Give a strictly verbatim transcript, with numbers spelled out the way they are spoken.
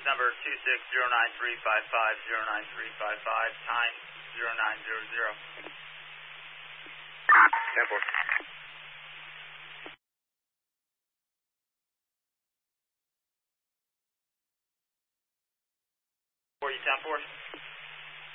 number two six zero nine three five five zero nine three five five, time zero nine zero zero. ten four. For you, ten four.